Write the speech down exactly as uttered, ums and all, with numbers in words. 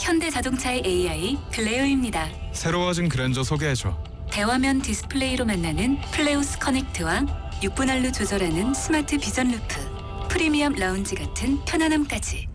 현대자동차의 에이아이 글레어입니다. 새로워진 그랜저 소개해줘. 대화면 디스플레이로 만나는 플레우스 커넥트와 육 분할로 조절하는 스마트 비전 루프, 프리미엄 라운지 같은 편안함까지.